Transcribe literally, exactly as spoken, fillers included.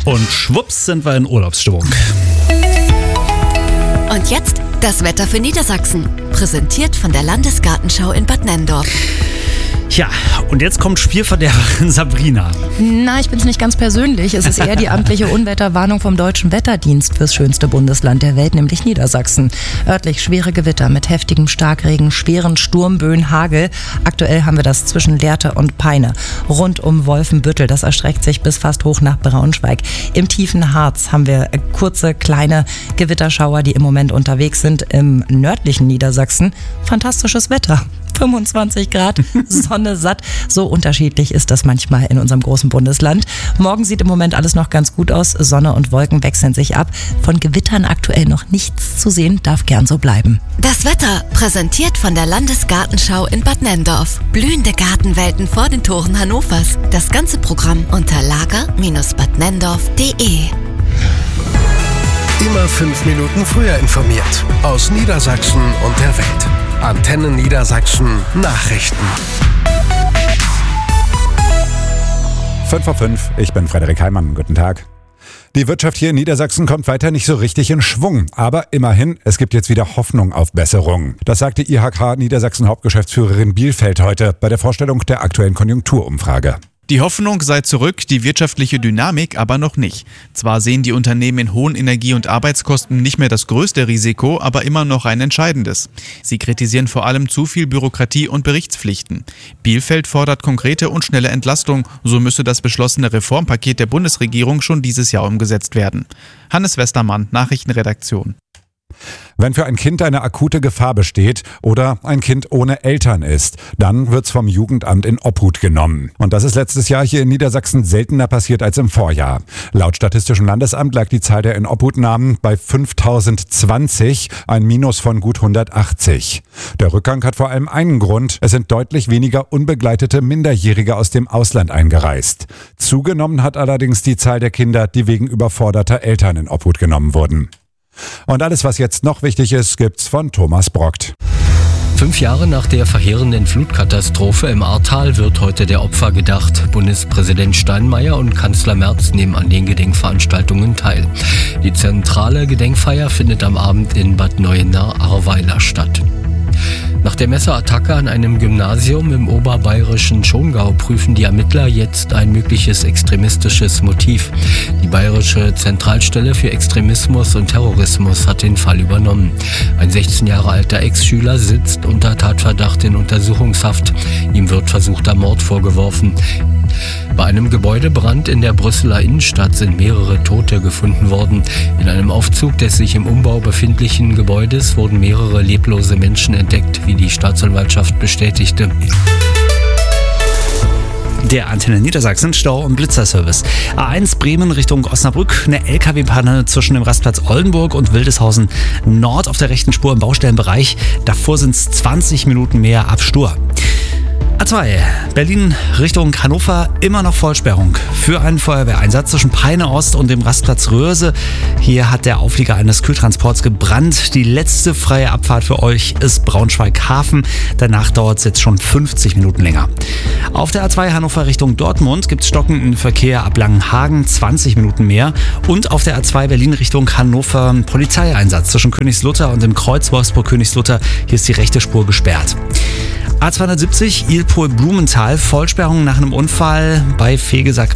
Und schwupps sind wir in Urlaubsstimmung. Und jetzt das Wetter für Niedersachsen. Präsentiert von der Landesgartenschau in Bad Nenndorf. Ja, und jetzt kommt Spielverderberin Sabrina. Na, ich bin's nicht ganz persönlich. Es ist eher die amtliche Unwetterwarnung vom Deutschen Wetterdienst fürs schönste Bundesland der Welt, nämlich Niedersachsen. Örtlich schwere Gewitter mit heftigem Starkregen, schweren Sturmböen, Hagel. Aktuell haben wir das zwischen Lehrte und Peine. Rund um Wolfenbüttel, das erstreckt sich bis fast hoch nach Braunschweig. Im tiefen Harz haben wir kurze, kleine Gewitterschauer, die im Moment unterwegs sind. Im nördlichen Niedersachsen fantastisches Wetter. fünfundzwanzig Grad, Sonne satt. So unterschiedlich ist das manchmal in unserem großen Bundesland. Morgen sieht im Moment alles noch ganz gut aus. Sonne und Wolken wechseln sich ab. Von Gewittern aktuell noch nichts zu sehen, darf gern so bleiben. Das Wetter präsentiert von der Landesgartenschau in Bad Nenndorf. Blühende Gartenwelten vor den Toren Hannovers. Das ganze Programm unter lager Bindestrich bad nenndorf punkt de. Immer fünf Minuten früher informiert. Aus Niedersachsen und der Welt. Antenne Niedersachsen Nachrichten. fünf vor fünf, ich bin Frederik Heimann. Guten Tag. Die Wirtschaft hier in Niedersachsen kommt weiter nicht so richtig in Schwung. Aber immerhin, es gibt jetzt wieder Hoffnung auf Besserung. Das sagte I H K Niedersachsen Hauptgeschäftsführerin Bielfeld heute bei der Vorstellung der aktuellen Konjunkturumfrage. Die Hoffnung sei zurück, die wirtschaftliche Dynamik aber noch nicht. Zwar sehen die Unternehmen in hohen Energie- und Arbeitskosten nicht mehr das größte Risiko, aber immer noch ein entscheidendes. Sie kritisieren vor allem zu viel Bürokratie und Berichtspflichten. Bielfeld fordert konkrete und schnelle Entlastung, so müsse das beschlossene Reformpaket der Bundesregierung schon dieses Jahr umgesetzt werden. Hannes Westermann, Nachrichtenredaktion. Wenn für ein Kind eine akute Gefahr besteht oder ein Kind ohne Eltern ist, dann wird's vom Jugendamt in Obhut genommen. Und das ist letztes Jahr hier in Niedersachsen seltener passiert als im Vorjahr. Laut Statistischem Landesamt lag die Zahl der In-Obhut-Nahmen bei fünftausendzwanzig, ein Minus von gut hundertachtzig. Der Rückgang hat vor allem einen Grund: Es sind deutlich weniger unbegleitete Minderjährige aus dem Ausland eingereist. Zugenommen hat allerdings die Zahl der Kinder, die wegen überforderter Eltern in Obhut genommen wurden. Und alles, was jetzt noch wichtig ist, gibt's von Thomas Brockt. Fünf Jahre nach der verheerenden Flutkatastrophe im Ahrtal wird heute der Opfer gedacht. Bundespräsident Steinmeier und Kanzler Merz nehmen an den Gedenkveranstaltungen teil. Die zentrale Gedenkfeier findet am Abend in Bad Neuenahr-Ahrweiler statt. Nach der Messerattacke an einem Gymnasium im oberbayerischen Schongau prüfen die Ermittler jetzt ein mögliches extremistisches Motiv. Die Bayerische Zentralstelle für Extremismus und Terrorismus hat den Fall übernommen. Ein sechzehn Jahre alter Ex-Schüler sitzt unter Tatverdacht in Untersuchungshaft. Ihm wird versuchter Mord vorgeworfen. Bei einem Gebäudebrand in der Brüsseler Innenstadt sind mehrere Tote gefunden worden. In einem Aufzug des sich im Umbau befindlichen Gebäudes wurden mehrere leblose Menschen entdeckt, wie die Staatsanwaltschaft bestätigte. Der Antenne Niedersachsen Stau- und Blitzerservice. A eins Bremen Richtung Osnabrück, eine L K W-Panne zwischen dem Rastplatz Oldenburg und Wildeshausen Nord auf der rechten Spur im Baustellenbereich. Davor sind es zwanzig Minuten mehr ab Stur. A zwei, Berlin Richtung Hannover, immer noch Vollsperrung für einen Feuerwehreinsatz zwischen Peine Ost und dem Rastplatz Röhrse. Hier hat der Auflieger eines Kühltransports gebrannt. Die letzte freie Abfahrt für euch ist Braunschweig-Hafen. Danach dauert es jetzt schon fünfzig Minuten länger. Auf der A zwei Hannover Richtung Dortmund gibt es stockenden Verkehr ab Langenhagen, zwanzig Minuten mehr. Und auf der A zwei Berlin Richtung Hannover Polizeieinsatz zwischen Königslutter und dem Kreuz Wolfsburg-Königslutter. Hier ist die rechte Spur gesperrt. A zweihundertsiebzig Ilpol-Blumenthal, Vollsperrung nach einem Unfall bei Fegesack